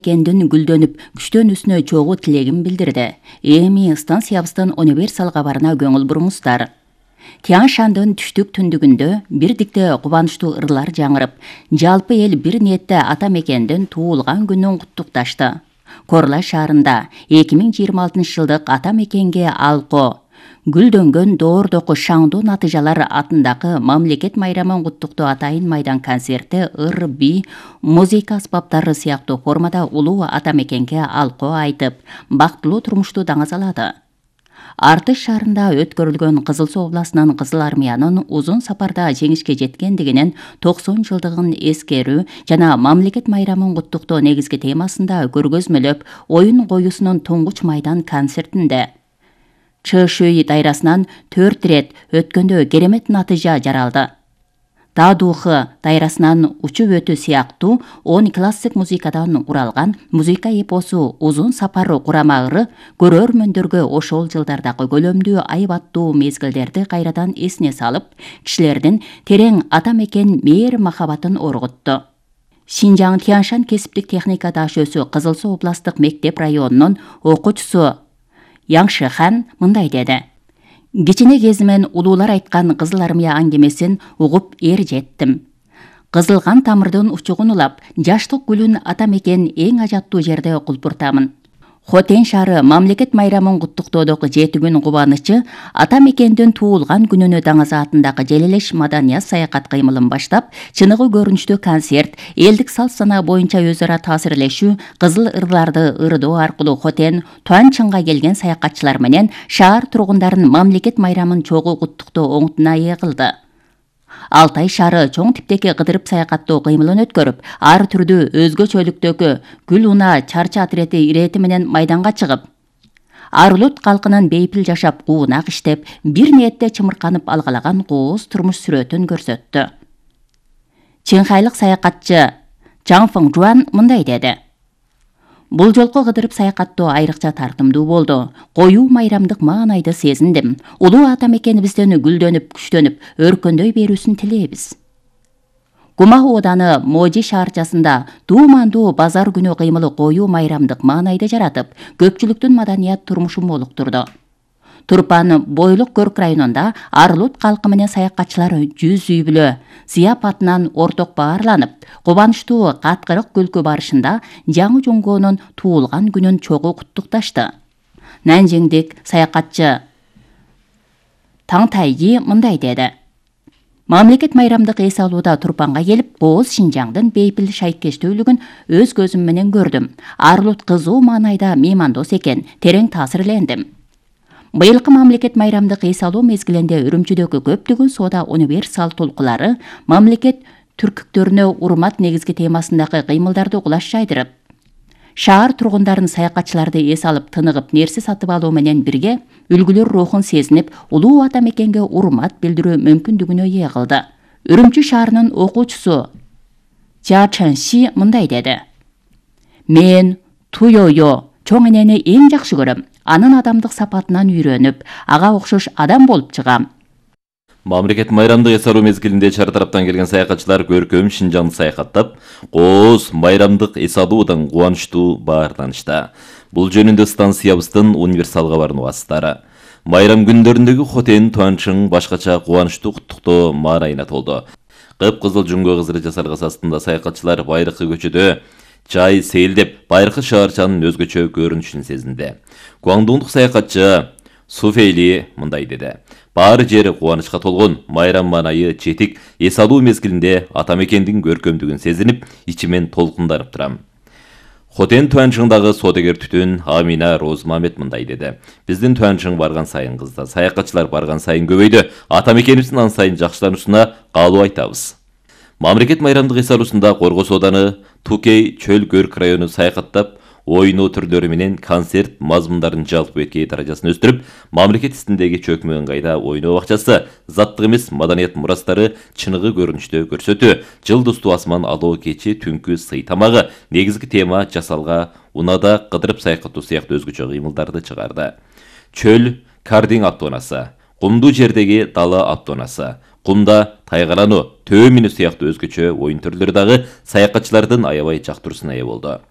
Кендин гүлдөнүп, күчтөнүүсүнө чогуу тилегин билдирди. Эми станциябыздын универсал кабарына көңүл буруңуздар. Тянь-Шандын түштүк түндүгүндө бирдикте кубанычтуу ырлар жаңырып, жалпы эл бир ниетте ата мекендин туулган күнүн куттукташты. Корла шаарында 2026 жылдык ата мекенге алко гүлдөнгөн доордоку шаңдуу натыйжалар атындагы мамлекет майрамын куттуктоо атайын майдан концерти ыр, би, музыка аспаптары сыяктуу формада улуу ата мекенге алко айтып, бактылуу турмушту даңазалады. Артыш шаарында өткөрүлгөн Кызыл Суу областынын Кызыл армиянын узун сапарда жеңишке жеткендигинин 90 жылдыгын эскерүү жана мамлекет майрамын куттуктоо негизги темасында көргөзмөлөп оюн коюусунун туңгуч майдан концертинде ЧШУ дайрасынан 4 рет өткөндө керемет натыйжа жаралды. Тадухы дайрасынан учуп өтүү сыяктуу 10 классик музыкадан куралган музыка эпосу узун сапар курамагыры көрөрмөндөргө ошол жылдардагы көлөмдүү айбаттуу мезгилдерди кайрадан эсине салып, кишилердин терең ата мекен мээр махабатын оргутту. Шинжаң Тянь-Шань кесиптик техника дашөөсү Кызыл Суу областтык мектеп районунун окуучусу Яңшыхан мындай деди. Кичине кезимен улуулар айткан Кызыл армия аңгемесин угуп жеттим. Кызылган тамырдын учугун улап, жаштык гүлүн ата мекен эң ажаттуу жерде кулпуртамын. Хотен шаары мамлекет майрамын куттуктоодогу жетүүгүн кубанычы ата мекендин туулган күнүнө даңазаатындагы желелеш маданият саякат кыймылын баштап, чыныгы көрүнүштүү концерт, элдик салт санаа боюнча өз ара таасирлешүү, кызыл ырларды ырдоо аркылуу Хотен, Тянь-Шаньга келген саякатчылар менен шаар тургундарын мамлекет майрамын чогуу куттуктоо оңутуна ээ кылды. Алтай шаары чоң типтеги кыдырып саякаттоо кыймылын өткөрүп, ар түрдүү өзгөчөлүктөгү гүл уна чарчы отрети ирети менен майданга чыгып, Арлут калкынын бейпил жашап, куунак иштеп, бир ниетте чымырканып алгалаган кооз турмуш сүрөтүн көрсөттү. Чыңхайлык саякатчы Чаң Фың Жуан мындай деди. Бул жолку кыдырып саякаттоо айрыкча тартымдуу болду. Коюу майрамдык маанайды сезиндим. Улуу ата мекенибизден гүлдөнүп, күчтөнүп, өркөндөй берүүсүн тилейбиз. Кумах ооданы Можи шаарчасында дуумандуу базар күнү кыймылы коюу майрамдык маанайды жаратып, көпчүлүктүн маданият турмушун молуктурду. Турпан бойлук көрк районунда Арлут калкы менен саякатчылар 100 үй бүлө зыяпатынан орток баарланып, кубанычтуу каткырык күлкү барышында жаңы жуңгоонун туулган күнүн чогуу куттукташты. Нанжиңдик саякатчы Таң Тайги мындай деди. Мамлекет майрамдык эс алууда Турпанга келип, кооз Шинжаңдын бейпил шайкештүүлүгүн өз көзүм менен көрдүм. Арлут кызуу маанайда меймандос экен, терең таасирлендим. Быйылкы мамлекет майрамдык эс алуу мезгилинде Үрүмчүдөгү көптөгөн соода универсал толкулары мамлекет түркүктөрүнө урмат негизги темасындагы кыймылдарды кулаш жайдырып, шаар тургундарын саякатчыларды эс алып тыныгып нерсе сатып алуу менен бирге үлгүлөр рухун сезинип, улуу ата мекенге урмат билдирүү мүмкүндүгүнө ээ кылды. Үрүмчү шаарынын окуучусу Жа Чэнши мындай деди. Мен Туйойо чоң энени эң жакшы көрөм. Анын адамдык сапатынан үйрөнүп, ага окшош адам болуп чыгам. Мамлекет майрамдык эс алуу мезгилинде чар тараптан келген саякатчылар көркөм Шинжаңды саякаттап, кооз майрамдык эс алуудан кубанычтуу баарланышты. Бул жөнүндө станциябыздын универсал кабарынын убастары. Майрам күндөрүндөгү Хотен, Тянь-Шань башкача кубанычтуу куттуктоо маанайына толду. Кып-кызыл жуңго кызыры жасалгас астында саякатчылар байракы көчөдө чай сейилдеп, байыркы шаарчанын өзгөчө көрүнүшүн сезинди. Гуаңдуңдук саякатчы Суфейли мындай деди. Баары жери кубанычка толгон, майрам маанайы жетик эс алуу мезгилинде ата мекендин көркөмдүгүн сезинип, ичимен толкунданып турам. Хотен Тянь-Шаньдагы соодагер түтүн Амина Розмамет мындай деди. Биздин Тянь-Шань барган сайын кызды, саякатчылар барган сайын көбөйдү. Ата мекенибиздин ан сайын жакшылануусуна каалоо айтабыз. Мамлекет майрамдык эс алуусунда Коргос ооданы Тукей чөл көрк району саякаттап, ойноо түрлөрү менен концерт мазмундарын жалпы беткей даражасын өстүрүп, мамлекет истиндеги чөкмө ыңгайда ойноо бакчасы, заттык эмес маданият мурастары чыныгы көрүнүштө көрсөтүү, жылдыздуу асман алоо кечи түнкү сый тамагы негизги тема жасалга унада кыдырып саякаттоо сыяктуу өзгөчө кыймылдарды чыгарды. Чөл кардинг аттоонасы, кумдуу жердеги дала аттоонасы, кумда тайгалануу, төө минүү сыяктуу өзгөчө оюн түрлөрү дагы саякатчылардын аябай жактыруусуна ээ болду.